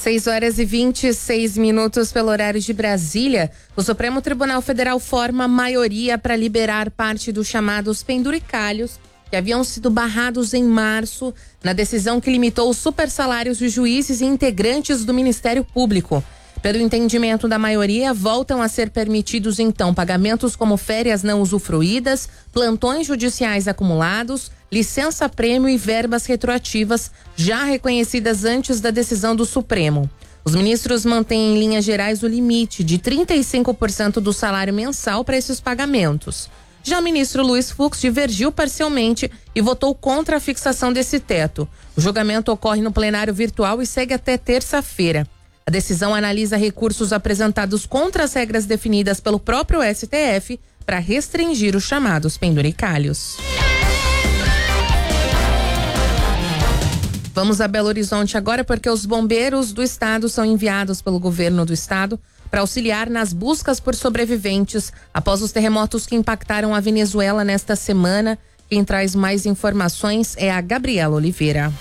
6h26 pelo horário de Brasília. O Supremo Tribunal Federal forma maioria para liberar parte dos chamados penduricalhos que haviam sido barrados em março na decisão que limitou os supersalários de juízes e integrantes do Ministério Público. Pelo entendimento da maioria, voltam a ser permitidos então pagamentos como férias não usufruídas, plantões judiciais acumulados, licença-prêmio e verbas retroativas já reconhecidas antes da decisão do Supremo. Os ministros mantêm em linhas gerais o limite de 35% do salário mensal para esses pagamentos. Já o ministro Luiz Fux divergiu parcialmente e votou contra a fixação desse teto. O julgamento ocorre no plenário virtual e segue até terça-feira. A decisão analisa recursos apresentados contra as regras definidas pelo próprio STF para restringir os chamados penduricalhos. Vamos a Belo Horizonte agora, porque os bombeiros do estado são enviados pelo governo do estado para auxiliar nas buscas por sobreviventes após os terremotos que impactaram a Venezuela nesta semana. Quem traz mais informações é a Gabriela Oliveira.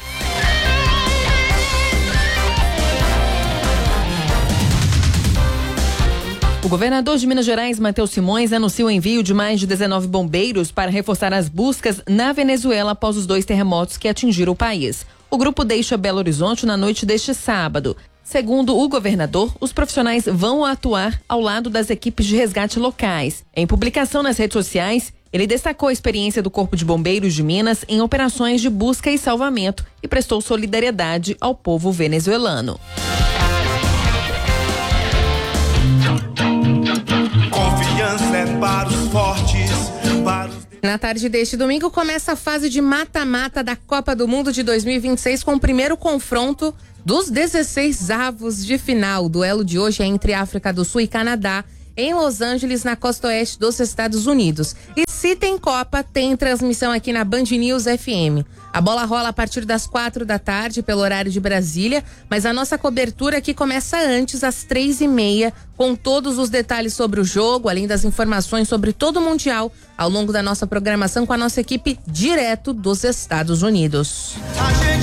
O governador de Minas Gerais, Matheus Simões, anuncia o envio de mais de 19 bombeiros para reforçar as buscas na Venezuela após os 2 terremotos que atingiram o país. O grupo deixa Belo Horizonte na noite deste sábado. Segundo o governador, os profissionais vão atuar ao lado das equipes de resgate locais. Em publicação nas redes sociais, ele destacou a experiência do Corpo de Bombeiros de Minas em operações de busca e salvamento e prestou solidariedade ao povo venezuelano. Confiança é para os fortes, para os... Na tarde deste domingo começa a fase de mata-mata da Copa do Mundo de 2026 com o primeiro confronto dos 16 avos de final. O duelo de hoje é entre África do Sul e Canadá, em Los Angeles, na costa oeste dos Estados Unidos. E se tem Copa, tem transmissão aqui na Band News FM. A bola rola a partir das 4h pelo horário de Brasília, mas a nossa cobertura aqui começa antes, às 3h30, com todos os detalhes sobre o jogo, além das informações sobre todo o Mundial, ao longo da nossa programação com a nossa equipe direto dos Estados Unidos.